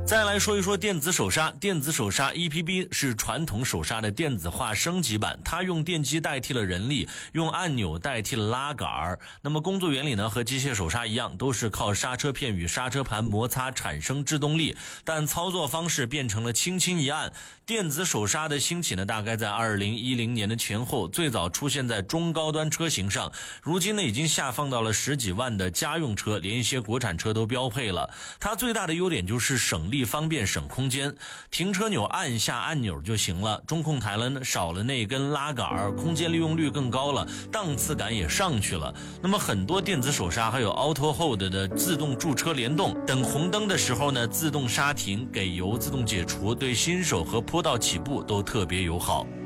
再来说一说电子手刹。电子手刹 EPB 是传统手刹的电子化升级版，它用电机代替了人力，用按钮代替了拉杆。那么工作原理呢，和机械手刹一样，都是靠刹车片与刹车盘摩擦产生制动力，但操作方式变成了轻轻一按。电子手刹的兴起呢，大概在2010年的前后，最早出现在中高端车型上，如今呢已经下放到了10几万的家用车，连一些国产车都标配了。它最大的优点就是省力方便省空间，停车钮按下按钮就行了，中控台呢少了那根拉杆，空间利用率更高了，档次感也上去了。那么很多电子手刹还有 Auto Hold 的自动驻车联动，等红灯的时候呢自动刹停，给油自动解除，对新手和坡道起步都特别友好。